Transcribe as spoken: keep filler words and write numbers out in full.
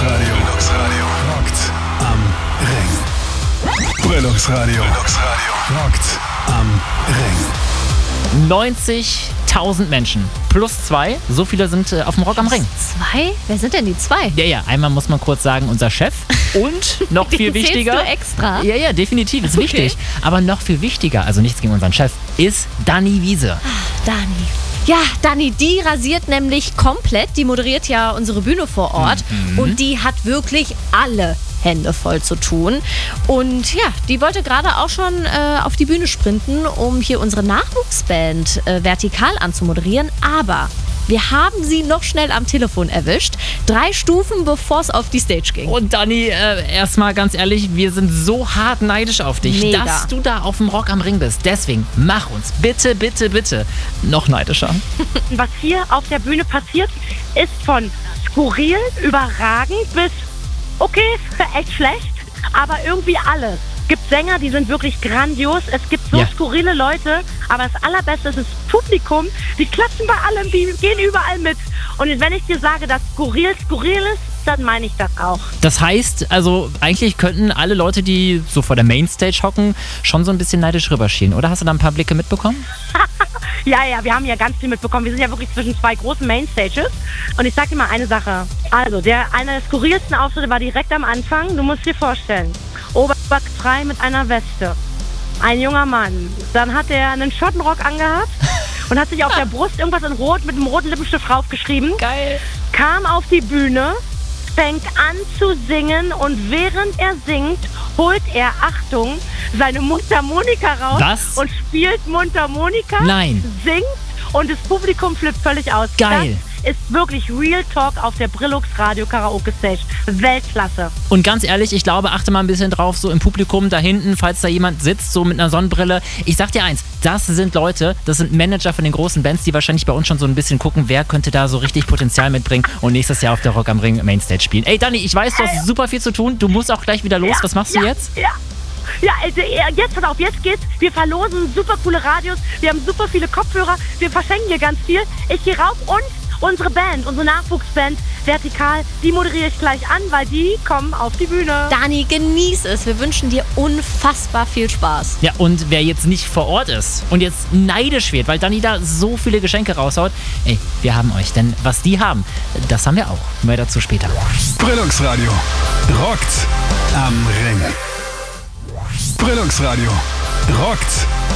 Brillungsradio. Brillungsradio. Rockt am Ring. Brillungsradio. Brillungsradio. Rockt am Ring. neunzigtausend Menschen plus zwei, so viele sind äh, auf dem Rock am Ring. Zwei? Wer sind denn die zwei? Ja, ja, einmal muss man kurz sagen, unser Chef und noch viel Den wichtiger. zählst du extra? Ja, ja, definitiv, ist Okay. wichtig. Aber noch viel wichtiger, also nichts gegen unseren Chef, ist Dani Wiese. Dani. Ja, Dani, die rasiert nämlich komplett. Die moderiert ja unsere Bühne vor Ort. Mhm. Und die hat wirklich alle Hände voll zu tun. Und ja, die wollte gerade auch schon äh, auf die Bühne sprinten, um hier unsere Nachwuchsband äh, vertikal anzumoderieren. Aber wir haben sie noch schnell am Telefon erwischt. Drei Stufen, bevor es auf die Stage ging. Und Dani, äh, erstmal ganz ehrlich, wir sind so hart neidisch auf dich, Mega. dass du da auf dem Rock am Ring bist. Deswegen mach uns bitte, bitte, bitte noch neidischer. Was hier auf der Bühne passiert, ist von skurril, überragend bis okay, echt schlecht, aber irgendwie alles. Es gibt Sänger, die sind wirklich grandios. Es gibt so Ja. skurrile Leute, aber das Allerbeste ist das Publikum. Die klatschen bei allem, die gehen überall mit. Und wenn ich dir sage, dass skurril skurril ist, dann meine ich das auch. Das heißt, also eigentlich könnten alle Leute, die so vor der Mainstage hocken, schon so ein bisschen neidisch rüberschielen, oder? Hast du da ein paar Blicke mitbekommen? Ja, ja, wir haben ja ganz viel mitbekommen. Wir sind ja wirklich zwischen zwei großen Mainstages. Und ich sag dir mal eine Sache. Also, der einer der skurrilsten Auftritte war direkt am Anfang. Du musst dir vorstellen, oberbackfrei mit einer Weste. Ein junger Mann. Dann hat er einen Schottenrock angehabt und hat sich auf der Brust irgendwas in Rot mit einem roten Lippenstift draufgeschrieben. Geil. Kam auf die Bühne, fängt an zu singen und während er singt, holt er, Achtung, seine Mundharmonika raus Was? und spielt Mundharmonika, Nein. singt und das Publikum flippt völlig aus. Geil. Das ist wirklich Real Talk auf der Brillux Radio Karaoke Stage. Weltklasse. Und ganz ehrlich, ich glaube, achte mal ein bisschen drauf, so im Publikum da hinten, falls da jemand sitzt, so mit einer Sonnenbrille. Ich sag dir eins, das sind Leute, das sind Manager von den großen Bands, die wahrscheinlich bei uns schon so ein bisschen gucken, wer könnte da so richtig Potenzial mitbringen und nächstes Jahr auf der Rock am Ring Mainstage spielen. Ey, Dani, ich weiß, du hast super viel zu tun. Du musst auch gleich wieder los. Was machst du ja, jetzt? Ja. Ja, also jetzt, pass auf, jetzt geht's. Wir verlosen super coole Radios, wir haben super viele Kopfhörer, wir verschenken hier ganz viel. Ich gehe rauf und unsere Band, unsere Nachwuchsband Vertikal, die moderiere ich gleich an, weil die kommen auf die Bühne. Dani, genieß es. Wir wünschen dir unfassbar viel Spaß. Ja, und wer jetzt nicht vor Ort ist und jetzt neidisch wird, weil Dani da so viele Geschenke raushaut, ey, wir haben euch. Denn was die haben, das haben wir auch. Mehr dazu später. Brillungsradio. Rockt am Ring. Brillungsradio. Rockt